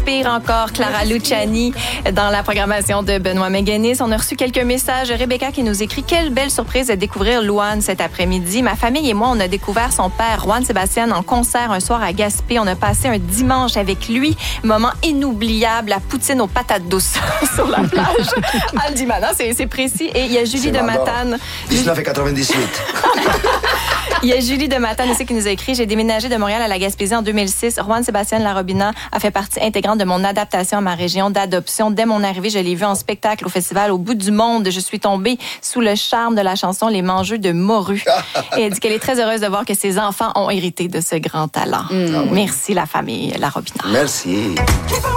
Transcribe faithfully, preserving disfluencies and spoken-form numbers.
m'inspire encore, Clara Luciani, dans la programmation de Benoît Méguenis. On a reçu quelques messages. Rebecca qui nous écrit « Quelle belle surprise de découvrir Louane cet après-midi. Ma famille et moi, on a découvert son père, Juan Sébastien, en concert un soir à Gaspé. On a passé un dimanche avec lui. Moment inoubliable, la poutine aux patates douces sur la plage. » Elle dit, maintenant, c'est, c'est précis. Et il y a Julie de Matane. dix-neuf et quatre-vingt-dix-huit. Il y a Julie de Matane aussi qui nous a écrit « J'ai déménagé de Montréal à la Gaspésie en deux mille six. Juan Sébastien Larobina a fait partie intégrante de mon adaptation à ma région d'adoption. Dès mon arrivée, je l'ai vu en spectacle au festival Au bout du monde. Je suis tombée sous le charme de la chanson Les Mangeux de Morue. » Et elle dit qu'elle est très heureuse de voir que ses enfants ont hérité de ce grand talent. Mmh. Ah oui. Merci la famille Larobina. Merci.